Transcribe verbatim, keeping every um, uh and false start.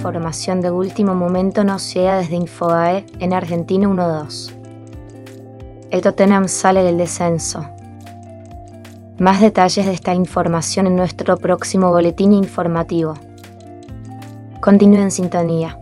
información de último momento nos llega desde Infobae en Argentina uno dos. El Tottenham sale del descenso. Más detalles de esta información en nuestro próximo boletín informativo. Continúe en sintonía.